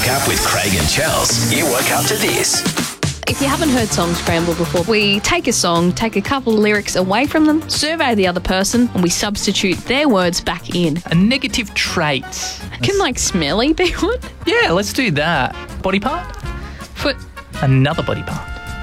Up with Craig and Chels. You woke up to this. If you haven't heard Song Scramble before, we take a song, take a couple of lyrics away from them, survey the other person, and we substitute their words back in. A negative trait. Can, smelly be one? Yeah, let's do that. Body part? Foot. Another body part.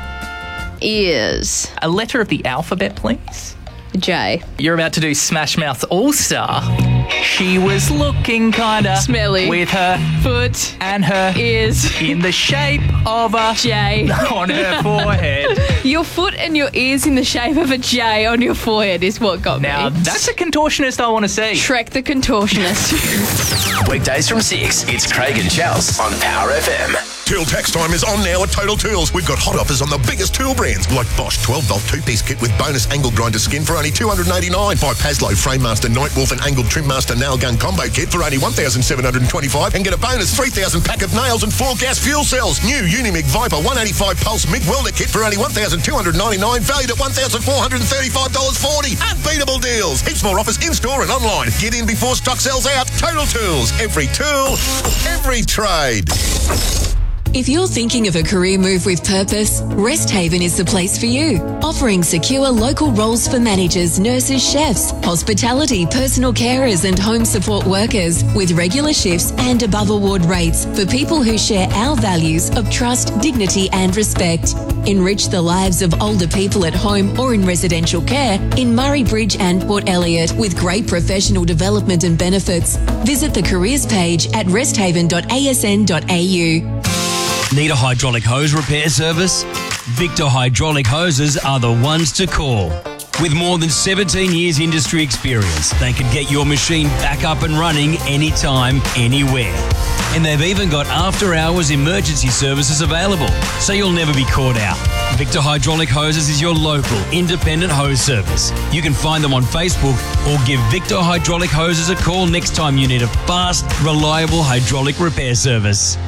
Ears. A letter of the alphabet, please. J. You're about to do Smash Mouth All-Star. She was looking kinda smelly with her foot and her ears in the shape of a J on her forehead. Your foot and your ears in the shape of a J on your forehead is what got me. Now, that's a contortionist I want to see. Shrek the contortionist. Weekdays from 6, it's Craig and Chels on Power FM. Tool tax time is on now at Total Tools. We've got hot offers on the biggest tool brands like Bosch 12-volt two-piece kit with bonus angle grinder skin for only $289. Buy Paslow Framemaster Nightwolf and angled Trimmaster nail gun combo kit for only $1,725 and get a bonus 3,000 pack of nails and 4 gas fuel cells. New Unimig Viper 185 Pulse MIG welder kit for only $1,299, valued at $1,435.40. Unbeatable deals. Heaps more offers in-store and online. Get in before stock sells out. Total Tools. Every tool, every trade. If you're thinking of a career move with purpose, Rest Haven is the place for you. Offering secure local roles for managers, nurses, chefs, hospitality, personal carers and home support workers with regular shifts and above award rates for people who share our values of trust, dignity and respect. Enrich the lives of older people at home or in residential care in Murray Bridge and Port Elliot with great professional development and benefits. Visit the careers page at resthaven.asn.au. Need a hydraulic hose repair service? Victor Hydraulic Hoses are the ones to call. With more than 17 years industry experience, they can get your machine back up and running anytime, anywhere. And they've even got after-hours emergency services available, so you'll never be caught out. Victor Hydraulic Hoses is your local independent hose service. You can find them on Facebook or give Victor Hydraulic Hoses a call next time you need a fast, reliable hydraulic repair service.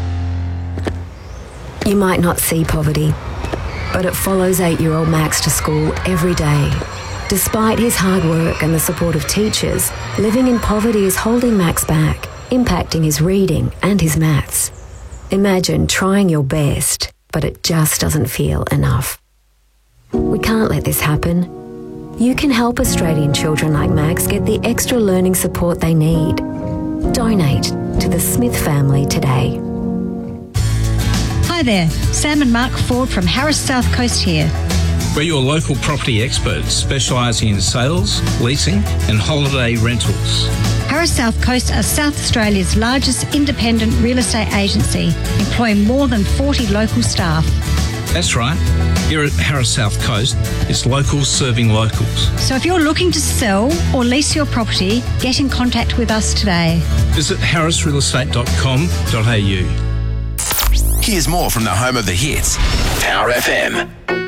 You might not see poverty, but it follows 8-year-old Max to school every day. Despite his hard work and the support of teachers, living in poverty is holding Max back, impacting his reading and his maths. Imagine trying your best, but it just doesn't feel enough. We can't let this happen. You can help Australian children like Max get the extra learning support they need. Donate to the Smith family today. Hi there, Sam and Mark Ford from Harris South Coast here. We're your local property experts specialising in sales, leasing and holiday rentals. Harris South Coast are South Australia's largest independent real estate agency, employing more than 40 local staff. That's right. Here at Harris South Coast, it's locals serving locals. So if you're looking to sell or lease your property, get in contact with us today. Visit harrisrealestate.com.au. Here's more from the home of the hits, Power FM.